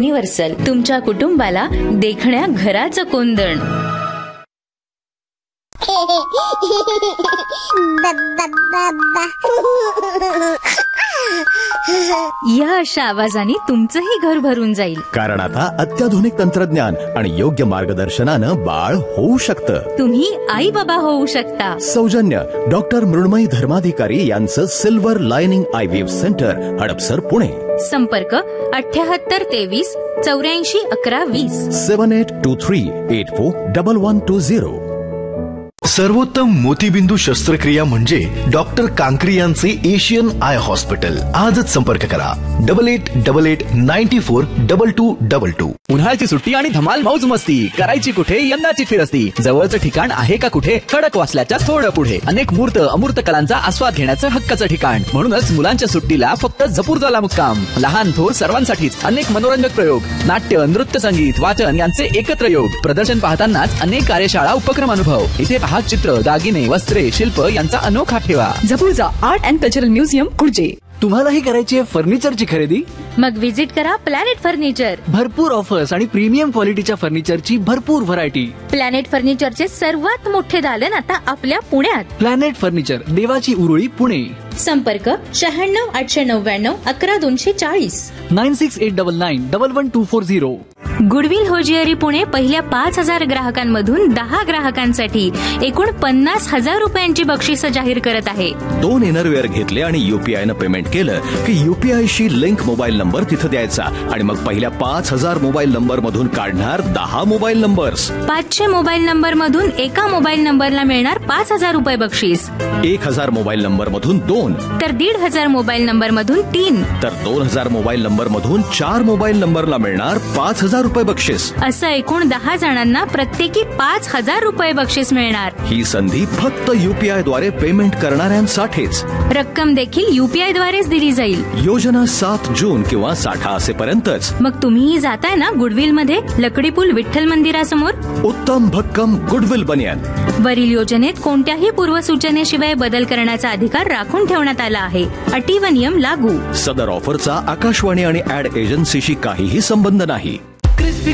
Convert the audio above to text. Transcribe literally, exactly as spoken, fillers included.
Universal, तुमच्या कुटुंबाला देखण्या घराचं कोंदण. या अशा आवाजाने तुमचंही घर भरून जाईल. कारण आता अत्याधुनिक तंत्रज्ञान आणि योग्य मार्गदर्शनानं बाळ होऊ शकतं. तुम्ही आई बाबा होऊ शकता. सौजन्य डॉक्टर मृण्मयी धर्माधिकारी यांचं silver lining IVF centre, Hadapsar, Pune. संपर्क अठ्याहत्तर तेवीस चौऱ्याऐंशी अकरा वीस. सेवन eight to three eight four double one two zero. सर्वोत्तम मोतीबिंदू शस्त्रक्रिया म्हणजे डॉक्टर कांकरी यांचे एशियन आय हॉस्पिटल. आजच संपर्क करा double eight double eight ninety four double two double two. उन्हाळ्याची सुट्टी आणि धमाल मौज मस्ती करायची कुठे? यंदाची फिरस्ती. जवळचं ठिकाण आहे का कुठे? खडकवासल्याच्या थोडं पुढे. अनेक मूर्त अमूर्त कलांचा आस्वाद घेण्याचं हक्काचं ठिकाण. म्हणूनच मुलांच्या सुट्टीला फक्त जपूरजाला मुक्काम. लहान थोर सर्वांसाठीच अनेक मनोरंजक प्रयोग, नाट्य, नृत्य, संगीत, वाचन यांचे एकत्र योग. प्रदर्शन पाहतानाच अनेक कार्यशाळा, उपक्रम, अनुभव. इथे पहा चित्र, दागिने, वस्त्रे, शिल्प यांचा अनोखा ठेवा. जपूरजा आर्ट अँड कल्चरल म्युझियम, कुर्जे. तुम्हालाही करायची आहे फर्निचरची खरेदी? मग विजिट करा प्लॅनेट फर्निचर. भरपूर ऑफर्स आणि प्रीमियम क्वालिटीच्या फर्निचरची भरपूर व्हरायटी. प्लॅनेट फर्निचरचे सर्वात मोठे दालन आता आपल्या पुण्यात. प्लॅनेट फर्निचर, देवाची उरुळी, पुणे. संपर्क शहाण्णव आठशे नव्याण्णव अकरा दोनशे चाळीस. Nine six eight double nine double one two four zero. Goodwill hosiery Pune पहिल्या पाच हजार ग्राहकांमधून दहा ग्राहकांसाठी एकूण पन्नास हजार रुपयांची बक्षिसं जाहीर करत आहे. दोन इनरवेअर घेतले आणि युपीआय न पेमेंट केलं की युपीआय शी लिंक मोबाईल नंबर तिथं द्यायचा आणि मग पहिल्या पाच हजार मोबाईल नंबर मधून काढणार दहा मोबाईल नंबर्स. पाचशे मोबाईल नंबर मधून एका मोबाईल नंबरला मिळणार पाच हजार रुपये बक्षीस. एक हजार मोबाईल नंबर मधून दोन, तर दीड हजार मोबाईल नंबर मधून तीन, तर दोन हजार मोबाईल नंबर मधून चार मोबाईल नंबरला मिळणार पाच हजार रुपये बक्षीस. असं एकूण दहा जणांना प्रत्येकी पाच हजार रुपये बक्षीस मिळणार. ही संधी फक्त युपीआय द्वारे पेमेंट करणाऱ्यांसाठीच. रक्कम देखील युपीआय द्वारेच दिली जाईल. योजना सात जून किंवा साठा असेपर्यंतच. मग तुम्हीही जाताय ना गुडविल मध्ये, लकडी पूल विठ्ठल मंदिरासमोर. उत्तम भक्कम गुडविल बनियान. वरील योजनेत कोणत्याही पूर्वसूचनेशिवाय बदल करण्याचा अधिकार राखून ठेवण्यात आला आहे. अटी व नियम लागू. सदर ऑफरचा आकाशवाणी आणि ऍड एजन्सीशी काहीही संबंध नाही.